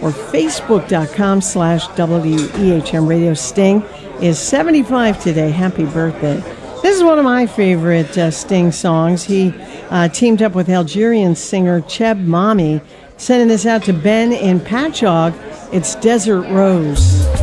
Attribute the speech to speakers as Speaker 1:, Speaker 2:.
Speaker 1: or facebook.com/WEHM Radio. Sting is 75 today. Happy birthday. This is one of my favorite Sting songs. He teamed up with Algerian singer Cheb Mami. Sending this out to Ben in Patchogue. It's Desert Rose.